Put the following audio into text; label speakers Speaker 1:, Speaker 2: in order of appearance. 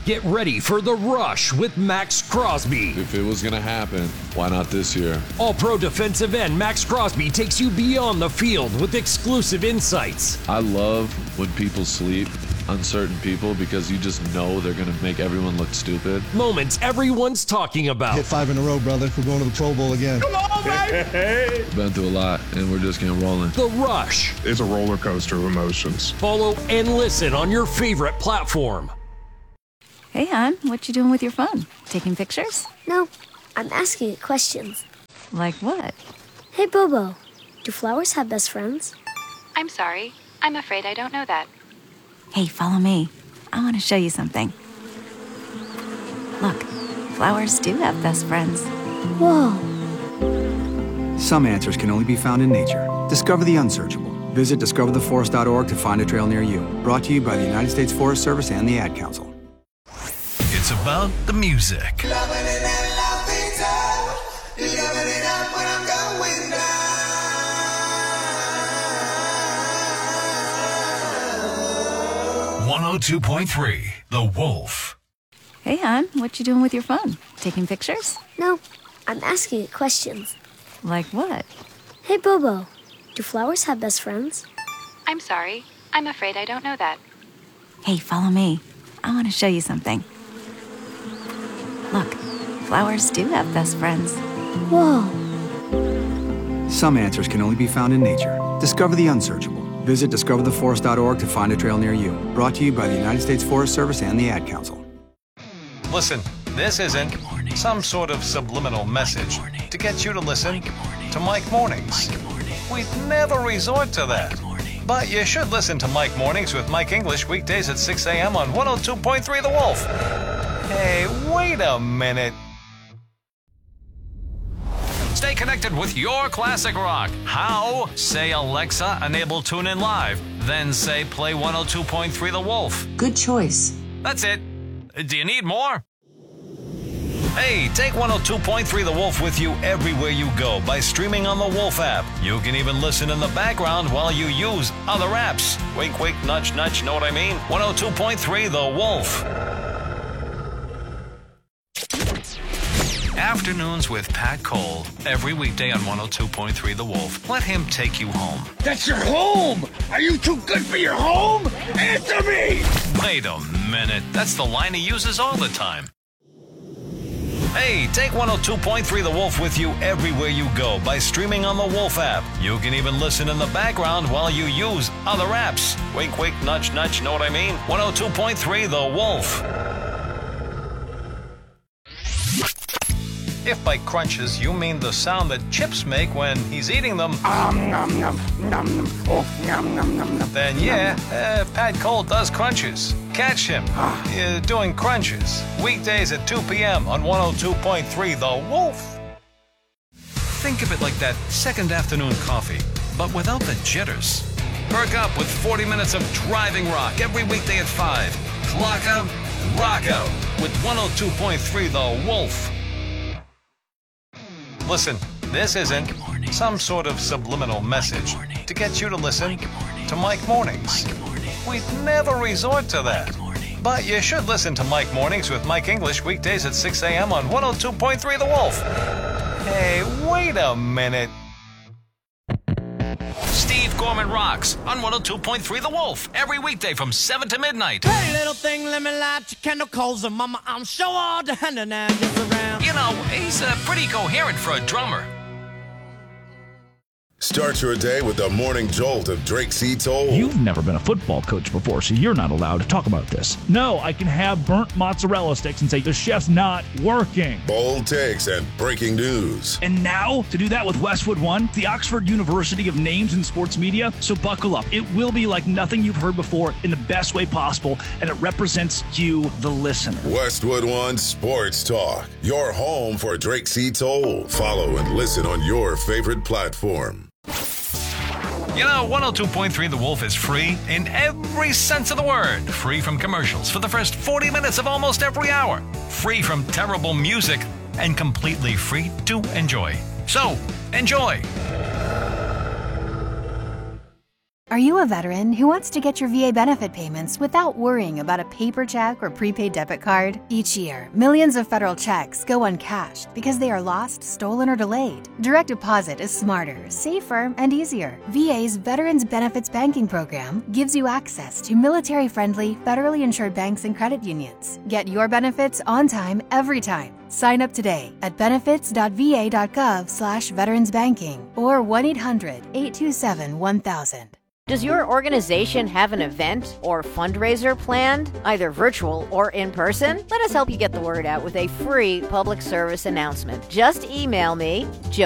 Speaker 1: Get ready for The Rush with Max Crosby.
Speaker 2: If it was going to happen, why not this year?
Speaker 1: All-pro defensive end Max Crosby takes you beyond the field with exclusive insights.
Speaker 2: I love when people sleep on certain people because you just know they're going to make everyone look stupid.
Speaker 1: Moments everyone's talking about.
Speaker 3: Hit 5 in a row, brother. We're going to the Pro Bowl again.
Speaker 4: Come on, baby!
Speaker 2: Been through a lot, and we're just getting rolling.
Speaker 1: The Rush.
Speaker 4: It's a roller coaster of emotions.
Speaker 1: Follow and listen on your favorite platform.
Speaker 5: Hey, hon, what you doing with your phone? Taking pictures?
Speaker 6: No, I'm asking it questions.
Speaker 5: Like what?
Speaker 6: Hey, Bobo, do flowers have best friends?
Speaker 7: I'm sorry. I'm afraid I don't know that.
Speaker 5: Hey, follow me. I want to show you something. Look, flowers do have best friends.
Speaker 6: Whoa.
Speaker 8: Some answers can only be found in nature. Discover the unsearchable. Visit discovertheforest.org to find a trail near you. Brought to you by the United States Forest Service and the Ad Council.
Speaker 9: It's about the music. 102.3 The Wolf.
Speaker 5: Hey, hon, what you doing with your phone? Taking pictures?
Speaker 6: No, I'm asking it questions.
Speaker 5: Like what?
Speaker 6: Hey, Bobo, do flowers have best friends?
Speaker 7: I'm sorry. I'm afraid I don't know that.
Speaker 5: Hey, follow me. I want to show you something. Look, flowers do have best friends.
Speaker 6: Whoa.
Speaker 8: Some answers can only be found in nature. Discover the unsearchable. Visit discovertheforest.org to find a trail near you. Brought to you by the United States Forest Service and the Ad Council.
Speaker 9: Listen, this isn't some sort of subliminal message to get you to listen to Mike Mornings. We'd never resort to that. But you should listen to Mike Mornings with Mike English weekdays at 6 a.m. on 102.3 The Wolf. Hey, wait a minute. Stay connected with your classic rock. How? Say, Alexa, enable TuneIn Live. Then say, play 102.3 The Wolf.
Speaker 10: Good choice.
Speaker 9: That's it. Do you need more? Hey, take 102.3 The Wolf with you everywhere you go by streaming on the Wolf app. You can even listen in the background while you use other apps. Wink, wink, nudge, nudge, know what I mean? 102.3 The Wolf. Afternoons with Pat Cole, every weekday on 102.3 The Wolf. Let him take you home.
Speaker 4: That's your home! Are you too good for your home? Answer me!
Speaker 9: Wait a minute, that's the line he uses all the time. Hey, take 102.3 The Wolf with you everywhere you go by streaming on the Wolf app. You can even listen in the background while you use other apps. Wink, wink, nudge, nudge, know what I mean? 102.3 The Wolf. If by crunches you mean the sound that chips make when he's eating them, then yeah, Pat Cole does crunches. Catch him doing crunches weekdays at 2 p.m. on 102.3 The Wolf. Think of it like that second afternoon coffee, but without the jitters. Perk up with 40 minutes of driving rock every weekday at 5. Clock out, rock out with 102.3 The Wolf. Listen, this isn't some sort of subliminal message to get you to listen to Mike Mornings. We'd never resort to that. But you should listen to Mike Mornings with Mike English weekdays at 6 a.m. on 102.3 The Wolf. Hey, wait a minute. Steve Gorman Rocks on 102.3 The Wolf every weekday from 7 to midnight.
Speaker 11: Hey, little thing, let me light your candle coals, and mama, I'm sure all the hand now just around.
Speaker 9: You know, he's pretty coherent for a drummer.
Speaker 12: Start your day with the morning jolt of Drake C. Toll.
Speaker 13: You've never been a football coach before, so you're not allowed to talk about this. No, I can have burnt mozzarella sticks and say the chef's not working.
Speaker 12: Bold takes and breaking news.
Speaker 13: And now, to do that with Westwood One, the Oxford University of Names in Sports Media, so buckle up. It will be like nothing you've heard before in the best way possible, and it represents you, the listener.
Speaker 12: Westwood One Sports Talk, your home for Drake C. Toll. Follow and listen on your favorite platform.
Speaker 9: You know, 102.3 The Wolf is free in every sense of the word. Free from commercials for the first 40 minutes of almost every hour. Free from terrible music and completely free to enjoy. So, enjoy.
Speaker 10: Are you a veteran who wants to get your VA benefit payments without worrying about a paper check or prepaid debit card? Each year, millions of federal checks go uncashed because they are lost, stolen, or delayed. Direct deposit is smarter, safer, and easier. VA's Veterans Benefits Banking Program gives you access to military-friendly, federally insured banks and credit unions. Get your benefits on time, every time. Sign up today at benefits.va.gov/veteransbanking or 1-800-827-1000.
Speaker 14: Does your organization have an event or fundraiser planned, either virtual or in person? Let us help you get the word out with a free public service announcement. Just email me,